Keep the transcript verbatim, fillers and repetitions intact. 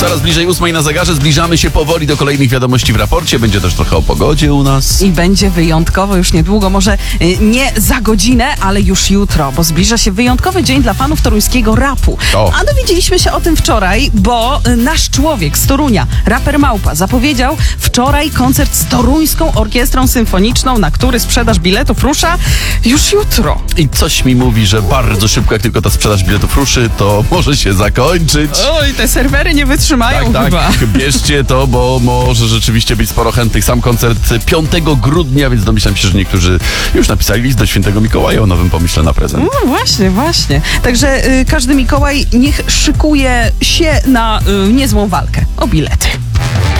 Coraz bliżej ósmej na zegarze, zbliżamy się powoli do kolejnych wiadomości w raporcie. Będzie też trochę o pogodzie u nas. I będzie wyjątkowo już niedługo, może y, nie za godzinę, ale już jutro, bo zbliża się wyjątkowy dzień dla fanów toruńskiego rapu. O. A dowiedzieliśmy się o tym wczoraj, bo y, nasz człowiek z Torunia, raper Małpa, zapowiedział wczoraj koncert z Toruńską Orkiestrą Symfoniczną, na który sprzedaż biletów rusza już jutro. I coś mi mówi, że bardzo szybko, jak tylko ta sprzedaż biletów ruszy, to może się zakończyć. Oj, te serwery nie wytrzymają Tak, chyba. tak, bierzcie to, bo może rzeczywiście być sporo chętnych. Sam koncert piątego grudnia, więc domyślam się, że niektórzy już napisali list do świętego Mikołaja o nowym pomyśle na prezent. No właśnie, właśnie. Także y, każdy Mikołaj niech szykuje się na y, niezłą walkę o bilety.